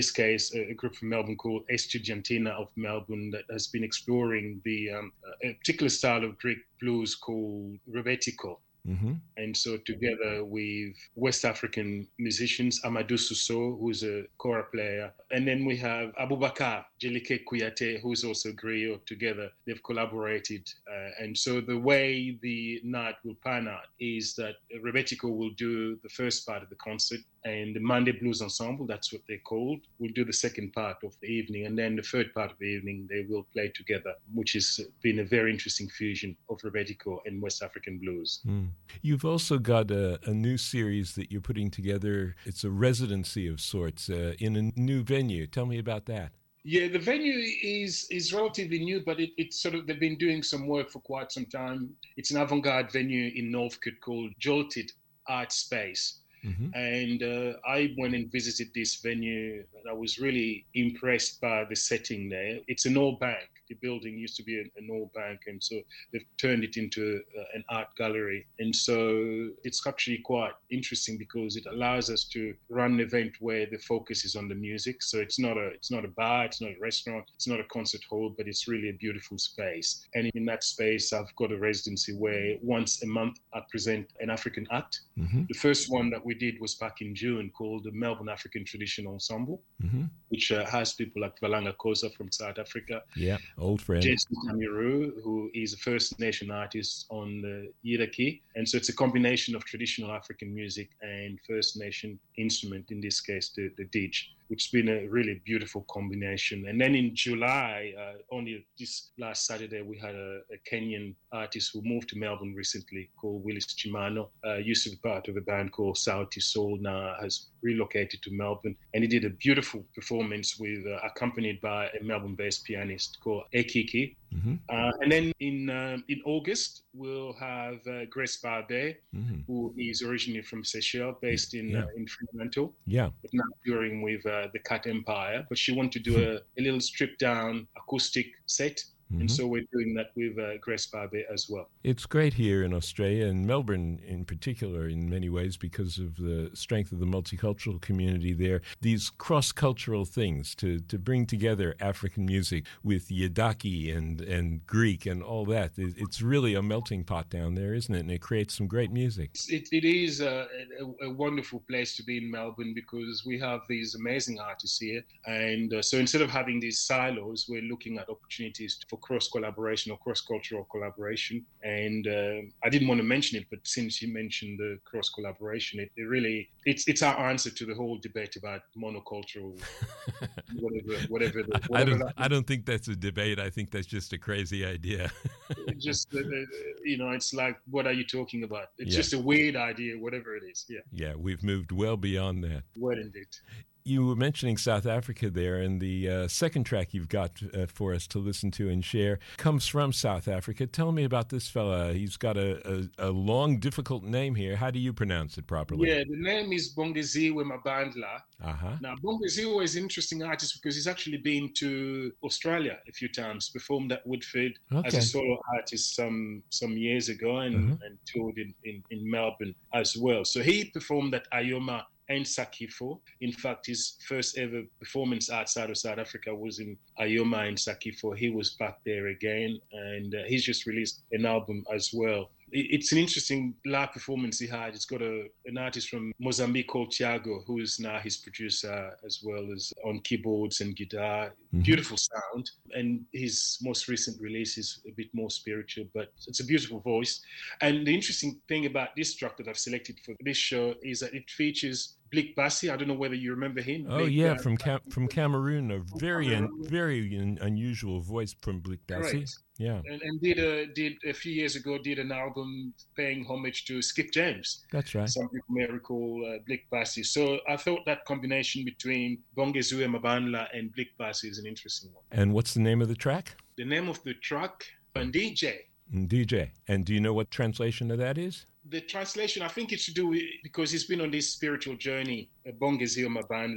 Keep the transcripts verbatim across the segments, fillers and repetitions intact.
this case, a, a group from Melbourne called Estudiantina of Melbourne that has been exploring the um, a particular style of Greek blues called rebetiko. Mm-hmm. And so together with West African musicians, Amadou Suso, who's a kora player, and then we have Abubakar Jelike Kuyate, who's also a griot. Together, they've collaborated. Uh, and so the way the night will pan out is that Rebetiko will do the first part of the concert, and the Monday Blues Ensemble, that's what they're called, will do the second part of the evening. And then the third part of the evening, they will play together, which has been a very interesting fusion of Rebetiko and West African blues. Mm. You've also got a, a new series that you're putting together. It's a residency of sorts uh, in a new venue. Tell me about that. Yeah, the venue is is relatively new, but it, it's sort of, they've been doing some work for quite some time. It's an avant-garde venue in Northcote called Jolted Art Space. Mm-hmm. And uh, I went and visited this venue, and I was really impressed by the setting there. It's an old bank. The building used to be an, an old bank, and so they've turned it into uh, an art gallery. And so it's actually quite interesting because it allows us to run an event where the focus is on the music. So it's not a it's not a bar, it's not a restaurant, it's not a concert hall, but it's really a beautiful space. And in that space, I've got a residency where once a month I present an African act. Mm-hmm. The first one that we did was back in June, called the Melbourne African Traditional Ensemble, mm-hmm. which uh, has people like Valanga Kosa from South Africa. Yeah. Old friend. Jason Kamiru, who is a First Nation artist on the Yiraki. And so it's a combination of traditional African music and First Nation instrument, in this case, the, the didge, which has been a really beautiful combination. And then in July, uh, only this last Saturday, we had a, a Kenyan artist who moved to Melbourne recently called Willis Chimano, uh, used to be part of a band called Sauti Soul, now has relocated to Melbourne. And he did a beautiful performance with uh, accompanied by a Melbourne-based pianist called Ekiki. Mm-hmm. Uh, and then in um, in August, we'll have uh, Grace Barbe, mm-hmm. who is originally from Seychelles, based in yeah. uh, in Fremantle. Yeah. But now touring with uh, the Cat Empire. But she wanted to do a, a little stripped-down acoustic set. Mm-hmm. And so we're doing that with uh, Grace Barbe as well. It's great here in Australia, and Melbourne in particular in many ways because of the strength of the multicultural community there. These cross-cultural things to, to bring together African music with Yidaki and, and Greek and all that. It's really a melting pot down there, isn't it? And it creates some great music. It, it is a, a, a wonderful place to be in Melbourne because we have these amazing artists here. And uh, so instead of having these silos, we're looking at opportunities for cross-collaboration or cross-cultural collaboration. And uh, I didn't want to mention it, but since you mentioned the cross-collaboration, it, it really, it's it's our answer to the whole debate about monocultural, whatever, whatever. The, whatever I don't, that I don't think that's a debate. I think that's just a crazy idea. just, uh, you know, it's like, what are you talking about? It's yeah. just a weird idea, whatever it is. Yeah. Yeah, we've moved well beyond that. Well, indeed. You were mentioning South Africa there, and the uh, second track you've got uh, for us to listen to and share comes from South Africa. Tell me about this fella. He's got a, a, a long, difficult name here. How do you pronounce it properly? Yeah, the name is Bongeziwe Mabandla. Uh-huh. Now, Bongeziwe is an interesting artist because he's actually been to Australia a few times, performed at Woodford okay. as a solo artist some some years ago, and, uh-huh. and toured in, in, in Melbourne as well. So he performed at Ayoma and Sakifo. In fact, his first ever performance outside of South Africa was in Ayoma and Sakifo. He was back there again, and uh, he's just released an album as well. It's an interesting live performance he had. It's got a, an artist from Mozambique called Thiago, who is now his producer as well as on keyboards and guitar. Mm-hmm. Beautiful sound. And his most recent release is a bit more spiritual, but it's a beautiful voice. And the interesting thing about this track that I've selected for this show is that it features Blick Bassi. I don't know whether you remember him. Oh, Blick, yeah, uh, from Cam- from Cameroon. A very, un- very un- unusual voice from Blick Bassi. Right. Yeah, and, and did a did a few years ago did an album paying homage to Skip James. That's right. Some people may recall uh, Blick Bassi. So I thought that combination between Bongeziwe Mabandla and Blick Bassi is an interesting one. And what's the name of the track? The name of the track, Ndije. Ndije. And do you know what translation of that is? The translation, I think it's to do with, because he's been on this spiritual journey, uh, Bongeziwe Mabandla.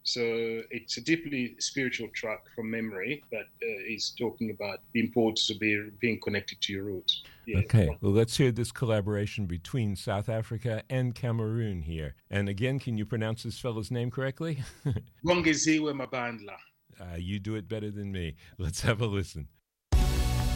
So it's a deeply spiritual track from memory that uh, is talking about the importance of be, being connected to your roots. Yeah. Okay, well, let's hear this collaboration between South Africa and Cameroon here. And again, can you pronounce this fellow's name correctly? Bongeziwe Mabandla. Uh, you do it better than me. Let's have a listen.